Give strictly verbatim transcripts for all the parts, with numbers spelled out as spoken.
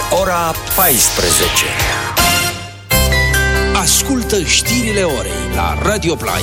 ora paisprezece. Ascultă știrile orei la Radio Play.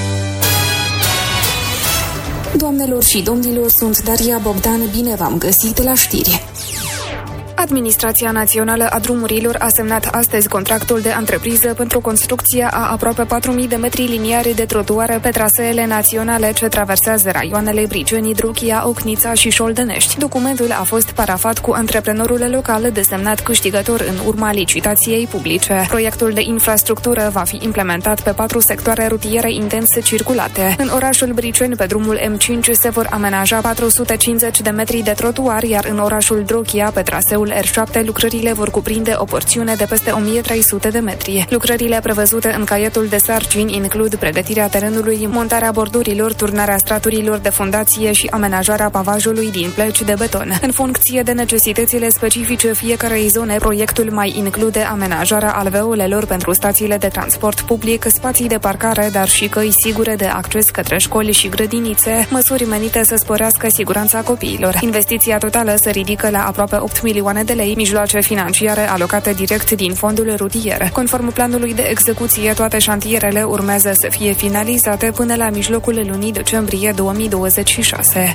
Doamnelor și domnilor, sunt Daria Bogdan, bine v-am găsit la știri. Administrația Națională a Drumurilor a semnat astăzi contractul de antrepriză pentru construcția a aproape patru mii de metri liniari de trotuare pe traseele naționale ce traversează raioanele Briceni, Druchia, Ocnița și Șoldănești. Documentul a fost parafat cu antreprenorul local desemnat câștigător în urma licitației publice. Proiectul de infrastructură va fi implementat pe patru sectoare rutiere intens circulate. În orașul Briceni, pe drumul M cinci, se vor amenaja patru sute cincizeci de metri de trotuar, iar în orașul Druchia, pe traseul R șapte, lucrările vor cuprinde o porțiune de peste o mie trei sute de metri. Lucrările prevăzute în caietul de sarcini includ pregătirea terenului, montarea bordurilor, turnarea straturilor de fundație și amenajarea pavajului din pleci de beton. În funcție de necesitățile specifice fiecarei zone, proiectul mai include amenajarea alveolelor pentru stațiile de transport public, spații de parcare, dar și căi sigure de acces către școli și grădinițe, măsuri menite să sporească siguranța copiilor. Investiția totală se ridică la aproape opt milioane de lei, mijloace financiare alocate direct din fondul rutier. Conform planului de execuție, toate șantierele urmează să fie finalizate până la mijlocul lunii decembrie două mii douăzeci și șase.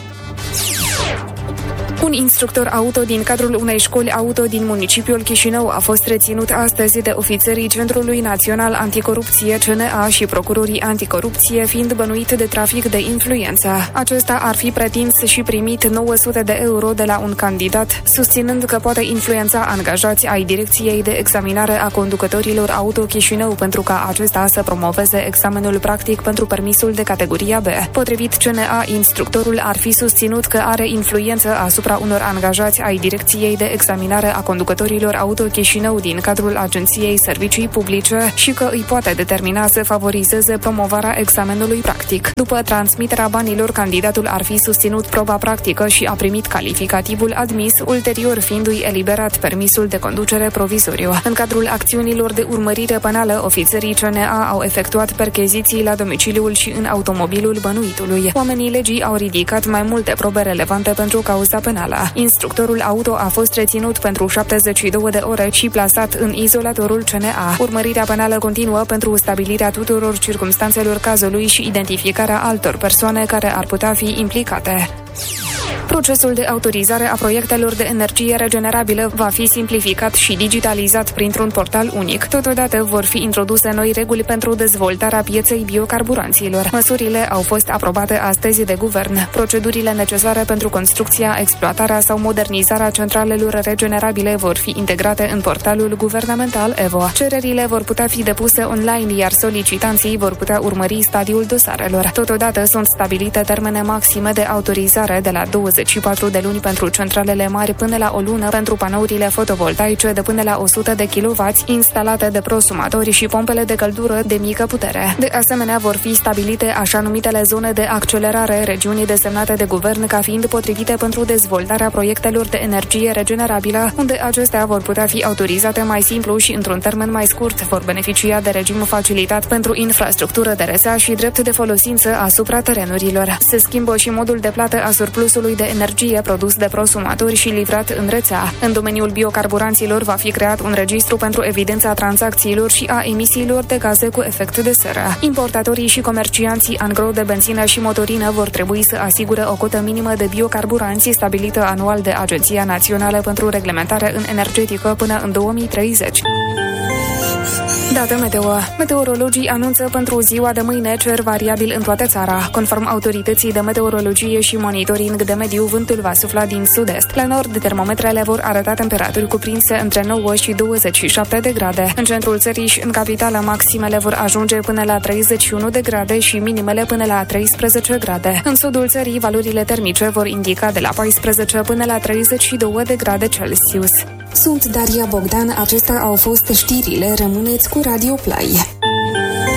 Un instructor auto din cadrul unei școli auto din municipiul Chișinău a fost reținut astăzi de ofițerii Centrului Național Anticorupție C N A și procurorii anticorupție, fiind bănuit de trafic de influență. Acesta ar fi pretins și primit nouă sute de euro de la un candidat, susținând că poate influența angajați ai Direcției de Examinare a Conducătorilor Auto Chișinău pentru ca acesta să promoveze examenul practic pentru permisul de categoria B. Potrivit C N A, instructorul ar fi susținut că are influență asupra unor angajați ai Direcției de Examinare a Conducătorilor Auto Chișinău din cadrul Agenției Servicii Publice și că îi poate determina să favorizeze promovarea examenului practic. După transmiterea banilor, candidatul ar fi susținut proba practică și a primit calificativul admis, ulterior fiindu-i eliberat permisul de conducere provizoriu. În cadrul acțiunilor de urmărire penală, ofițerii C N A au efectuat percheziții la domiciliul și în automobilul bănuitului. Oamenii legii au ridicat mai multe probe relevante pentru cauza penală. Instructorul auto a fost reținut pentru șaptezeci și două de ore și plasat în izolatorul C N A. Urmărirea penală continuă pentru stabilirea tuturor circumstanțelor cazului și identificarea altor persoane care ar putea fi implicate. Procesul de autorizare a proiectelor de energie regenerabilă va fi simplificat și digitalizat printr-un portal unic. Totodată vor fi introduse noi reguli pentru dezvoltarea pieței biocarburanților. Măsurile au fost aprobate astăzi de guvern. Procedurile necesare pentru construcția, exploatarea sau modernizarea centralelor regenerabile vor fi integrate în portalul guvernamental E V O. Cererile vor putea fi depuse online, iar solicitanții vor putea urmări stadiul dosarelor. Totodată sunt stabilite termene maxime de autorizare de la douăzeci și patru de luni pentru centralele mari până la o lună pentru panourile fotovoltaice de până la o sută de kilowați instalate de prosumatori și pompele de căldură de mică putere. De asemenea, vor fi stabilite așa numitele zone de accelerare, regiuni desemnate de guvern ca fiind potrivite pentru dezvoltarea proiectelor de energie regenerabilă, unde acestea vor putea fi autorizate mai simplu și într-un termen mai scurt, vor beneficia de regim facilitat pentru infrastructură de rețea și drept de folosință asupra terenurilor. Se schimbă și modul de plată a surplusului de energie produs de prosumatori și livrat în rețea. În domeniul biocarburanților va fi creat un registru pentru evidența tranzacțiilor și a emisiilor de gaze cu efect de seră. Importatorii și comercianții angro de benzină și motorină vor trebui să asigure o cotă minimă de biocarburanți stabilită anual de Agenția Națională pentru Reglementare în Energetică până în două mii treizeci. Dată meteo. Meteorologii anunță pentru ziua de mâine cer variabil în toată țara. Conform autorității de meteorologie și monitoring de mediu, vântul va sufla din sud-est. La nord, termometrele vor arăta temperaturi cuprinse între nouă și douăzeci și șapte de grade. În centrul țării și în capitală, maximele vor ajunge până la treizeci și unu de grade și minimele până la treisprezece grade. În sudul țării, valorile termice vor indica de la paisprezece până la treizeci și două de grade Celsius. Sunt Daria Bogdan, acestea au fost știrile, rămâneți cu Radio Play.